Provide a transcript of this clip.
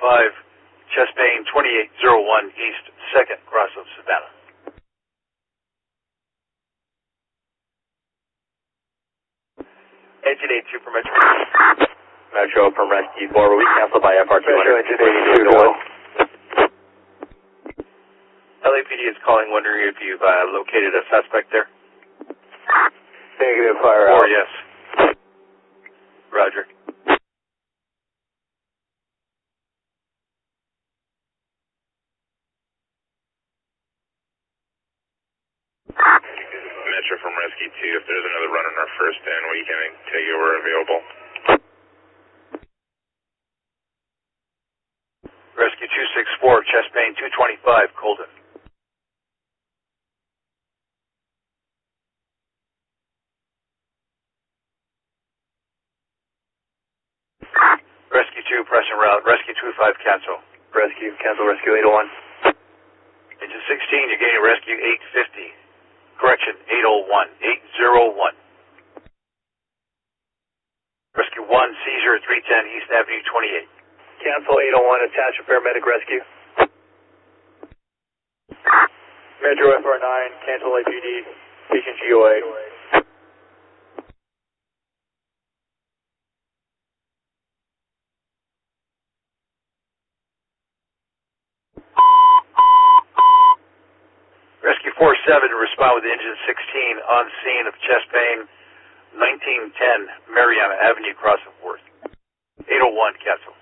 chest pain 2801 East 2nd, cross of Savannah. Engine 82 for Metro. Metro from Rescue 4, will we cancel by FR 200? Metro engine 82 to 1. LAPD is calling, wondering if you've located a suspect there. Negative, fire out. 4, yes. Roger. Metro from Rescue 2, if there's another run on our first end, we can tell you we're available. Rescue 264, chest pain 225, Colden. Rescue 2, press en route. Rescue 25, cancel. Rescue, cancel Rescue 801. Engine 16, you're getting Rescue 850. Correction, 801. 801. Rescue 1, seizure 310 East Avenue 28. Cancel 801, attach a paramedic rescue. Metro FR9, cancel LAPD, patient GOA. Rescue 47 to respond with engine 16 on scene of chest pain 1910 Mariana Avenue, crossing Worth. 801, cancel.